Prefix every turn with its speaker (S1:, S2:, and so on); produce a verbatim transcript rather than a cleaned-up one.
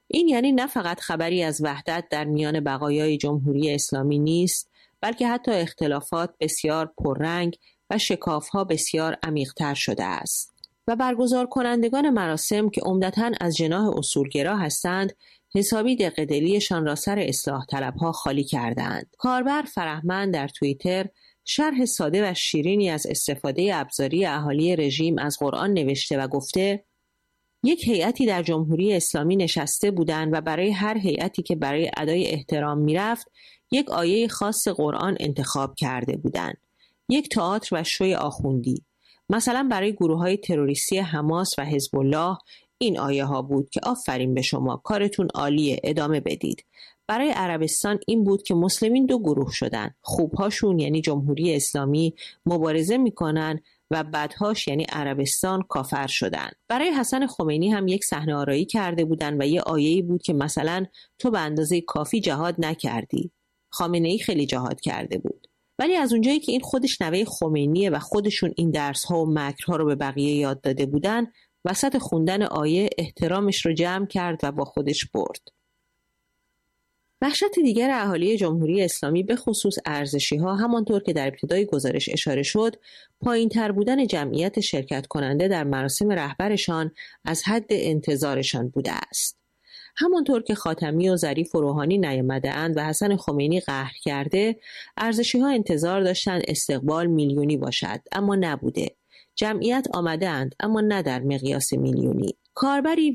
S1: این یعنی نه فقط خبری از وحدت در میان بقایای جمهوری اسلامی نیست، بلکه حتی اختلافات بسیار پررنگ و شکاف‌ها بسیار عمیق‌تر شده است. و برگزار کنندگان مراسم که عمدتاً از جناح اصولگرا هستند، حسابی دقدلیشان را سر اصلاح طلبها خالی کردند. کاربر فرهمند در توییتر شرح ساده و شیرینی از استفاده ابزاری اهالی رژیم از قرآن نوشته و گفته: یک هیئتی در جمهوری اسلامی نشسته بودند و برای هر هیئتی که برای ادای احترام میرفت یک آیه خاص قرآن انتخاب کرده بودند. یک تئاتر و شوی آخوندی. مثلا برای گروه‌های تروریستی حماس و حزب الله این آیه ها بود که آفرین به شما، کارتون عالیه، ادامه بدید. برای عربستان این بود که مسلمین دو گروه شدن، خوبهاشون یعنی جمهوری اسلامی مبارزه میکنن و بدهاش یعنی عربستان کافر شدن. برای حسن خمینی هم یک صحنه آرایی کرده بودن و یه آیه‌ای بود که مثلا تو به اندازه کافی جهاد نکردی، خامنه‌ای خیلی جهاد کرده بود. ولی از اونجایی که این خودش نوه خمینیه و خودشون این درس‌ها و مکرها رو به بقیه یاد داده بودن، وسط خوندن آیه احترامش رو جمع کرد و با خودش برد. وحشت دیگر اهالی جمهوری اسلامی به خصوص ارزشی‌ها، همانطور که در ابتدای گزارش اشاره شد، پایین‌تر بودن جمعیت شرکت کننده در مراسم رهبرشان از حد انتظارشان بوده است. همانطور که خاتمی و ظریف و روحانی نیامده اند و حسن خمینی قهر کرده، ارزشی‌ها انتظار داشتند استقبال میلیونی باشد، اما نبوده. جمعیت آمده اند اما نه در مقیاس میلیونی. کاربری